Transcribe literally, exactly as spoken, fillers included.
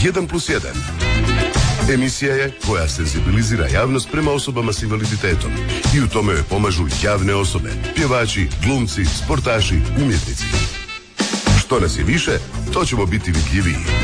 jedan plus jedan. Emisija je koja senzibilizira javnost prema osobama s invaliditetom i u tome joj pomažu javne osobe, pjevači, glumci, sportaši, umjetnici. Što nas je više, to ćemo biti vidljiviji.